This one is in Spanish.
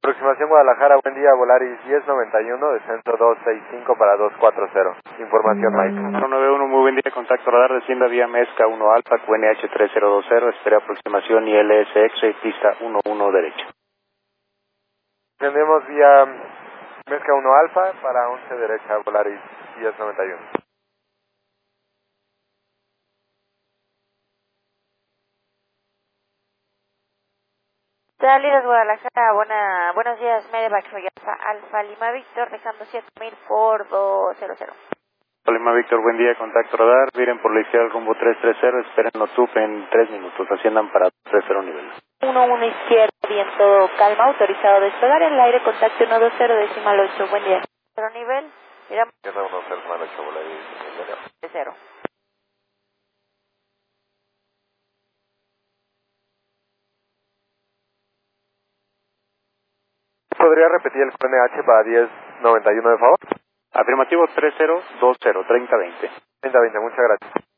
Aproximación Guadalajara, buen día, Volaris 1091, descenso 265 para 240. Información, Mike. 091, muy buen día, contacto radar, descienda vía Mezca 1 Alfa, QNH 3020, espera aproximación ILSX, pista 11 derecha. Tendremos vía Mezca 1 Alfa para 11 derecha, Volaris 1091. Salidas Guadalajara, buenos días, Medevac, soy Alfa Lima Víctor, dejando 7000 por 200. Lima Víctor, buen día, contacto radar, viren por la izquierda rumbo 330, esperen NOTUP en 3 minutos, asciendan para 30 nivel. 11 izquierda, viento calma, autorizado a despegar, en el aire contacto 120, decimal 8, buen día. 0 nivel, miramos. 110, decimal 8, Volaris 0. ¿Podría repetir el QNH para 1091 de favor? Afirmativo 3020, 3020. 3020, muchas gracias.